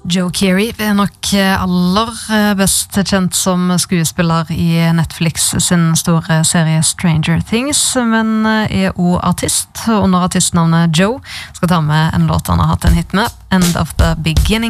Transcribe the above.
Joe Keery nok aller best kjent som skuespiller i Netflix sin store serie Stranger Things, men også artist. Under artistnavnet Joe skal ta med en låt han har hatt en hit med, End of the Beginning.